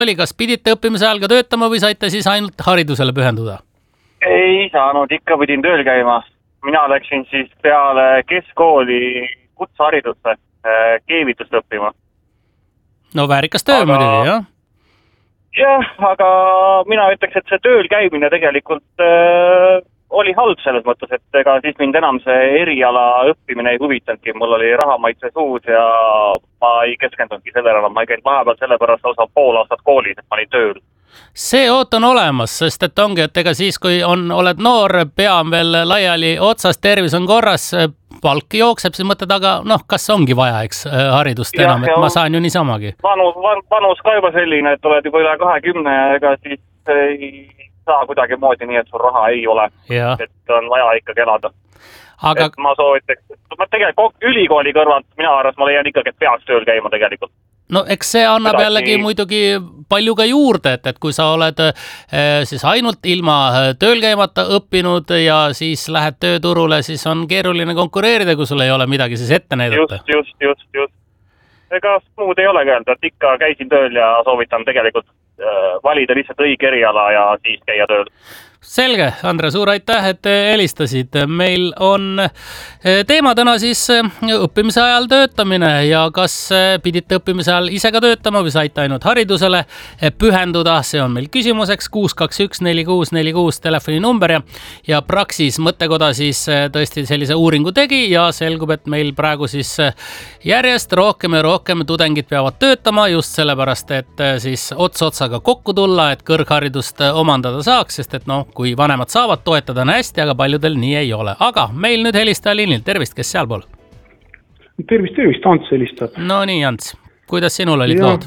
oli, kas pidite õppimise ajal ka töötama või saite siis ainult haridusele pühenduda? Ei saanud, ikka pidin tööl käima. Mina läksin siis peale keskkooli kutseharidusse keevitust õppima. No väärikas töö muidugi, jah? Jah, aga mina ütleks, et see tööl käimine tegelikult oli halb selles mõttes, et ega siis mind enam see eriala õppimine ei huvitanudki. Mul oli rahamaitse suus ja ma ei keskendunudki sellele enam. Ma ei käinud vahepeal sellepärast lausa pool aastat koolis, et ma olin tööl. See oot on olemas, sest et ongi, et ega siis, kui oled noor, pea on veel laiali otsas, tervis on korras, palk jookseb, siis mõtled, aga kas ongi vaja, eks, haridust enam, et ma saan ju niisamagi. Vanus ka juba selline, et oled juba üle 20 ja ega siis ei saa kuidagi moodi nii, et sul raha ei ole. Et on vaja ikkagi elada. Aga... Et ma soovitaks, tegelikult ülikooli kõrvalt mina arvas, ma leian ikkagi, et peaks tööl käima tegelikult. No eks see annab jällegi muidugi palju ka juurde, et kui sa oled siis ainult ilma tööl käimata õppinud ja siis lähed tööturule, siis on keeruline konkureerida, kui sul ei ole midagi siis ette näidata. Just. Ega muud ei ole öelda, et ikka käisin tööl ja soovitan tegelikult valida lihtsalt õige eriala ja siis käia tööl. Selge, Andre, suur aitäh, et helistasid. Meil on teema täna siis õppimise ajal töötamine ja kas pidite õppimise ajal ise ka töötama või saite ainult haridusele pühenduda, see on meil küsimuseks 6214646 telefoninumber ja Praxis mõttekoda siis tõesti sellise uuringu tegi ja selgub, et meil praegu siis järjest rohkem ja rohkem tudengid peavad töötama just sellepärast, et siis ots otsaga kokku tulla, et kõrgharidust omandada saaks, sest et kui vanemad saavad toetada on hästi, aga paljudel nii ei ole. Aga meil nüüd helistaja liinil. Tervist, kes seal pool? Tervist, Ants helistab. No nii, Ants. Kuidas sinul olid lood?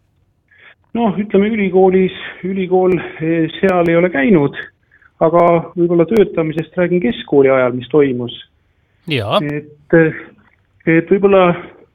Ütleme ülikool seal ei ole käinud, aga võib-olla töötamisest räägin keskkooli ajal, mis toimus. Ja. Et võib-olla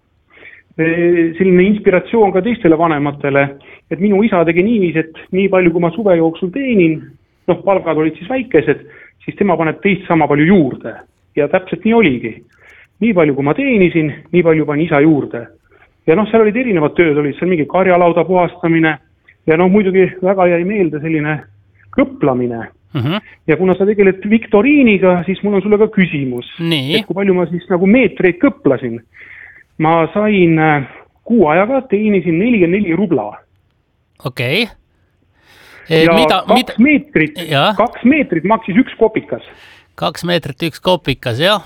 selline inspiratsioon ka teistele vanematele, et minu isa tegi niiviisi, et nii palju, kui ma suve jooksul teenin, palgad olid siis väikesed, siis tema paneb teist sama palju juurde. Ja täpselt nii oligi. Nii palju, kui ma teenisin, nii palju pani isa juurde. Ja seal olid erinevad tööd, olid seal mingi karjalauda puhastamine ja muidugi väga jäi meelde selline kõplamine. Ja kuna sa tegeled viktoriiniga, siis mul on sulle ka küsimus. Nii. Et kui palju ma siis nagu meetreid kõplasin. Ma sain kuu ajaga, teenisin 44 rubla. Okei. Ja 2 meetrit maksis 1 kopikas. 2 meetrit 1 kopikas, jah.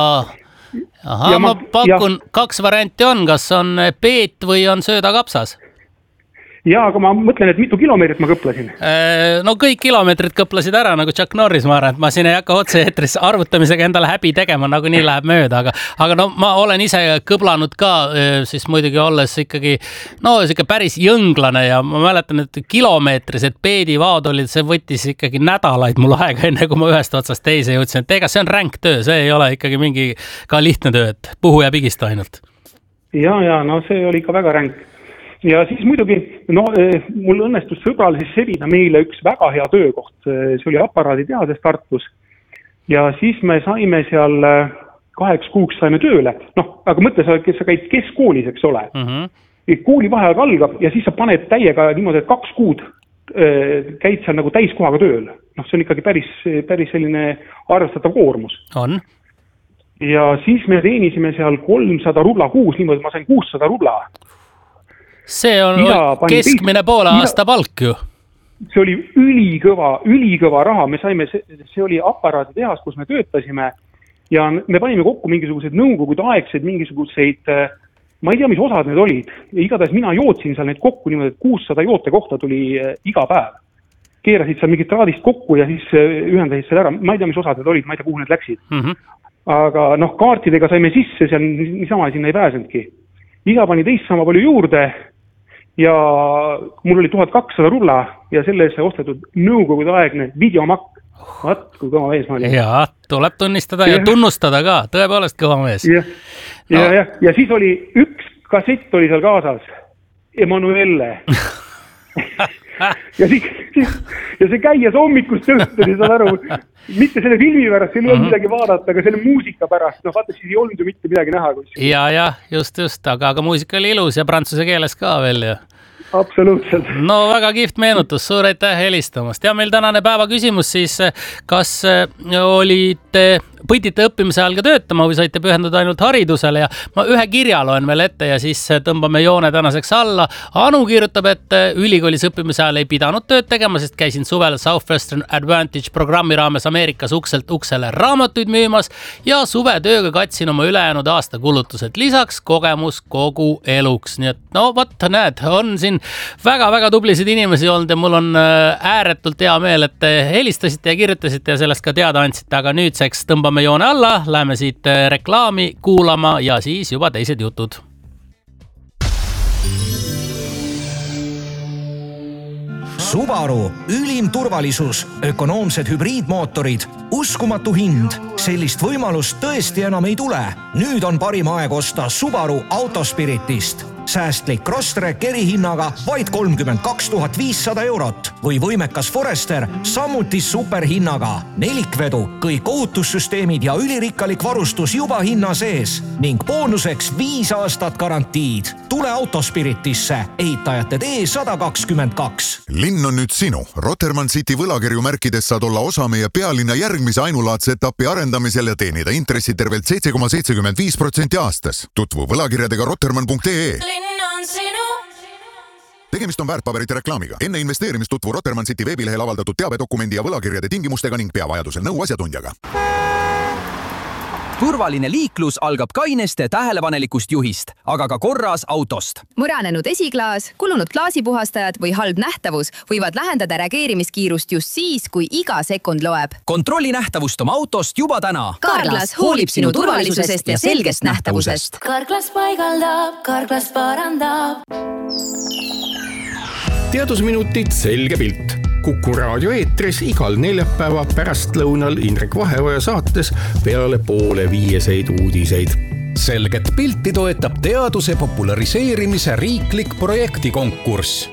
Ja ma pakun, 2 varianti on, kas on peet või on söödakapsas? Jaa, aga ma mõtlen, et mitu kilomeetrit ma kõplasin. Kõik kilomeetrid kõplasid ära, nagu Chuck Norris, ma arvan, et ma siin ei hakka otse-eetris arvutamisega endale häbi tegema, nagu nii läheb mööda, aga ma olen ise kõblanud ka, siis muidugi olles ikkagi, päris jõnglane ja ma mäletan, et kilomeetrised peedivaod olid, see võttis ikkagi nädalaid mul aega, enne kui ma ühest otsast teise jõudsin, et ega see on ränk töö, see ei ole ikkagi mingi ka lihtne töö, et puhu ja pigista ainult. Ja, see oli ikka väga ränk. Ja siis muidugi, mul õnnestus sõbral siis selida meile üks väga hea töökoht, see oli aparaaditeases Tartus ja siis me saime seal 8 kuuks saime tööle, aga mõtle, sa käid keskkoolis, eks ole, kooli vaheaeg algab ja siis sa paned täiega niimoodi, et 2 kuud käid seal nagu täiskohaga tööl, see on ikkagi päris selline arvestatav koormus. On. Ja siis me teenisime seal 300 rubla kuus, niimoodi ma sain 600 rubla. See on keskmine poole aasta palk ju. See oli ülikõva raha. Me saime, see oli aparaaditehas, kus me töötasime ja me panime kokku mingisugused nõukogude aegsed, mingisuguseid, ma ei tea, mis osad need olid. Ja igatahes mina jootsin seal neid kokku niimoodi, et 600 joote kohta tuli iga päev. Keerasid seal mingit traadist kokku ja siis ühendasid seal ära. Ma ei tea, mis osad need olid, ma ei tea, kuhu need läksid. Aga kaartidega saime sisse, seal niisama sinna ei pääsenudki. Isa pani teist sama palju juurde ja mul oli 1200 rubla ja selle eest sai ostetud nõukogude aegne videomakk. Vaat, kui kõva mees ma olin. Jaa, tuleb tunnistada ja tunnustada ka, tõepoolest kõva mees. Ja siis oli üks kassett oli seal kaasas, Emanuelle. ja see käies hommikust õhtuni, saad aru, mitte selle filmi pärast, seal ei olnud midagi vaadata, aga selle muusika pärast, vaata siis ei olnud ju mitte midagi näha. Ja, just, aga muusika oli ilus ja prantsuse keeles ka veel ju. absoluutselt. No väga kihvt meenutus, suur aitäh helistamast. Ja meil tänane päeva küsimus siis, kas pidite õppimise ajal ka töötama või saite pühenduda ainult haridusele ja ma ühe kirja loen veel ette ja siis tõmbame joone tänaseks alla. Anu kirjutab, et ülikoolis õppimise ajal ei pidanud tööd tegema, sest käisin suvel Southwestern Advantage programmi raames Ameerikas ukselt uksele raamatuid müümas ja suvetööga katsin oma ülejäänud aasta kulutused. Lisaks kogemus kogu eluks. Nii et no vot, näed, on siin väga-väga tublisid inimesi olnud ja mul on ääretult hea meel, et helistasite ja kirjutasite ja sellest ka teada andsite, aga nüüdseks tõmbame joone alla, läheme siit reklaami kuulama ja siis juba teised jutud. Subaru, ülim turvalisus, ökonoomsed hübriidmootorid, uskumatu hind. Sellist võimalust tõesti enam ei tule. Nüüd on parim aeg osta Subaru Autospiritist. Säästlik Crosstrek erihinnaga vaid 32 500 eurot või võimekas Forester samuti superhinnaga. Nelikvedu, kõik ohutussüsteemid ja ülirikkalik varustus juba hinna sees ning boonuseks 5 aastat garantiid. Tule Autospiritisse, ehitajate tee 122. Linn on nüüd sinu. Rotermann City võlakirjumärkides saad olla osa meie pealinna järgmise ainulaadse etapi arendamisel ja teenida intressi tervelt 7,75% aastas. Tutvu võlakirjadega rotermann.ee. Tegemist on väärtpaberite reklaamiga. Enne investeerimist tutvu Rotermann City veebilehel avaldatud teabedokumendi ja võlakirjade tingimustega ning pea vajadusel nõu asjatundjaga. Turvaline liiklus algab kaineste tähelepanelikust juhist, aga ka korras autost. Muranenud esiklaas, kulunud klaasipuhastajad või halb nähtavus võivad lähendada reageerimiskiirust just siis, kui iga sekund loeb. Kontrolli nähtavust oma autost juba täna. Carglass hoolib sinu turvalisusest ja selgest nähtavusest. Carglass paigaldab, Carglass parandab. Teadusminutid selge pilt. Kuku raadio eetris igal neljapäeva pärastlõunal Indrek Vaheoja saates peale 4:30 uudiseid. Selget pilti toetab teaduse populariseerimise riiklik projektikonkurss.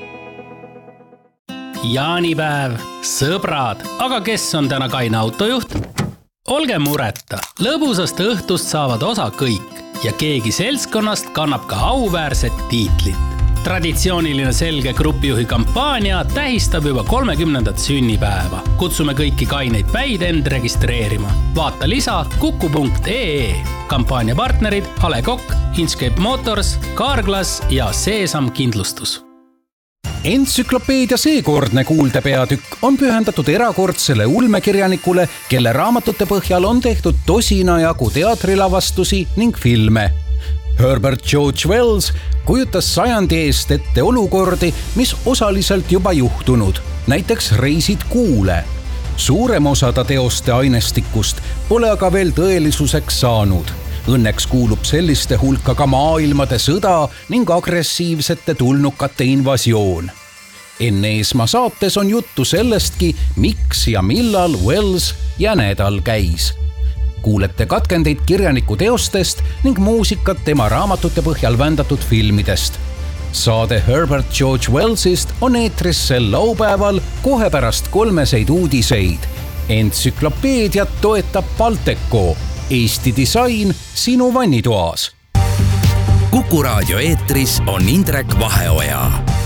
Jaanipäev, sõbrad, aga kes on täna kaine autojuht? Olge mureta, lõbusast õhtust saavad osa kõik ja keegi seltskonnast kannab ka auväärset tiitlit. Traditsiooniline selge grupijuhi kampaania tähistab juba 30. sünnipäeva. Kutsume kõiki kaineid päid end registreerima. Vaata lisa kuku.ee. Kampaania partnerid A. Le Coq, Inchcape Motors, Carglass ja Seesam kindlustus. Entsüklopeedia seekordne kuuldepeatükk on pühendatud erakordsele ulmekirjanikule, kelle raamatute põhjal on tehtud tosina jagu teatrilavastusi ning filme. Herbert George Wells kujutas sajandi eest ette olukordi, mis osaliselt juba juhtunud, näiteks reisid kuule. Suurem osa ta teoste ainestikust pole aga veel tõelisuseks saanud. Õnneks kuulub selliste hulka ka maailmade sõda ning agressiivsete tulnukate invasioon. Enne Eesma saates on juttu sellestki, miks ja millal Wells jänedal käis. Kuulete katkendeid kirjaniku teostest ning muusikat tema raamatute põhjal vändatud filmidest. Saade Herbert George Wellsist on eetris sel laupäeval kohe pärast 3 uudiseid. Entsüklopeediat toetab Balteco. Eesti disain sinu vannitoas. Kuku raadio eetris on Indrek Vaheoja.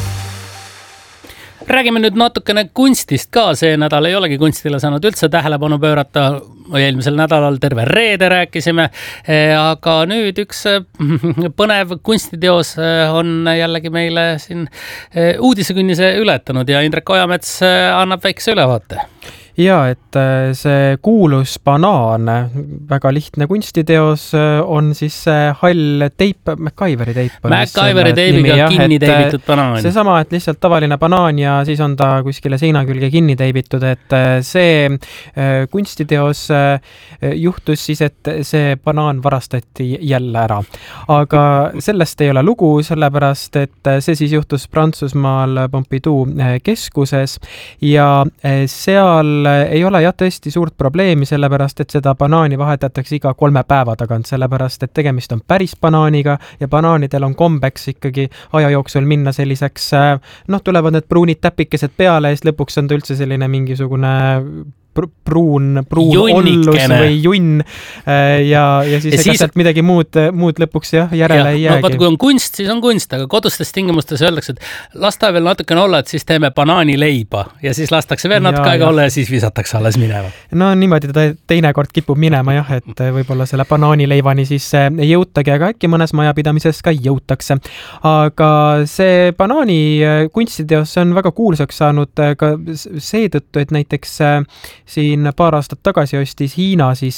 Räägime nüüd natukene kunstist ka. See nädal ei olegi kunstile saanud üldse tähelepanu pöörata. Eelmisel nädalal terve reede rääkisime, aga nüüd üks põnev kunstiteos on jällegi meile siin uudisekünnise ületanud ja Indrek Ojamets annab väikse ülevaate. Ja, et see kuulus banaan, väga lihtne kunstiteos on siis hall teip, MacGyveri teip. MacGyveri teibiga kinni teibitud banaan. Seesama, et lihtsalt tavaline banaan ja siis on ta kuskile seina külge kinni teibitud, et see kunstiteos juhtus siis, et see banaan varastati jälle ära. Aga sellest ei ole lugu, sellepärast, et see siis juhtus Prantsusmaal Pompidou keskuses ja seal ei ole jah tõesti suurt probleemi, sellepärast, et seda banaani vahetatakse iga 3 päeva tagant, sellepärast, et tegemist on päris banaaniga ja banaanidel on kombeks ikkagi aja jooksul minna selliseks, tulevad need pruunid täpikesed peale ja siis lõpuks on ta üldse selline mingisugune pruun ollus või junn ja siis ega sealt midagi muud lõpuks järele ei jäägi. No vaata, kui on kunst, siis on kunst, aga kodustes tingimustes öeldakse, et lasta veel natukene olla, et siis teeme banaanileiba ja siis lastakse veel natuke aega olla ja siis visatakse alles minema. No niimoodi ta teinekord kipub minema et võib-olla selle banaanileivani siis ei jõutagi, aga äkki mõnes majapidamises ka jõutakse. Aga see banaani kunstiteos on väga kuulsaks saanud ka seetõttu, et näiteks siin paar aastat tagasi ostis Hiina siis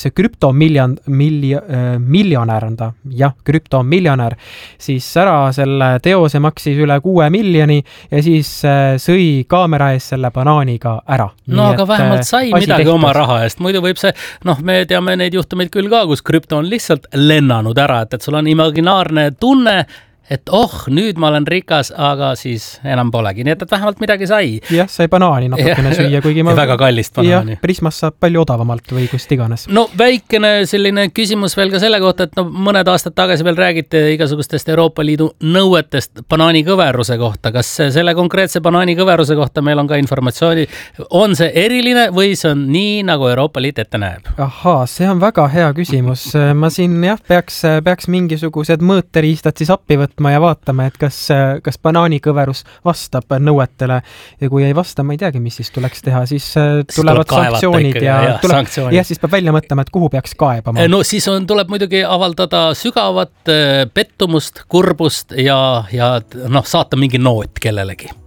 krüptomiljonär, siis ära selle teose maksis üle 6 miljoni ja siis sõi kaamera ees selle banaaniga ära. No aga vähemalt sai midagi oma raha eest, muidu võib see, me teame neid juhtumeid küll ka, kus krüpto on lihtsalt lennanud ära, et sul on imaginaarne tunne, et nüüd ma olen rikas, aga siis enam polegi. Nii et vähemalt midagi sai. Jah, sai banaani natukene süüa, kuigi väga kallist banaani. Prismas saab palju odavamalt või kust iganes. No väikene selline küsimus veel ka selle kohta, et mõned aastad tagasi veel räägite igasugustest Euroopa Liidu nõuetest banaanikõveruse kohta. Kas selle konkreetse banaanikõveruse kohta meil on ka informatsiooni? On see eriline või see on nii, nagu Euroopa Liit ette näeb? Ahaa, see on väga hea küsimus. Ma siin peaks mingisugused mõõteriistad siis appi võtma ja vaatame, et kas banaanikõverus vastab nõuetele ja kui ei vasta, ma ei teagi, mis siis tuleks teha, siis tulevad sanktsioonid ja siis peab välja mõtlema, et kuhu peaks kaebama. No siis tuleb muidugi avaldada sügavat pettumust, kurbust ja saata mingi noot kellelegi.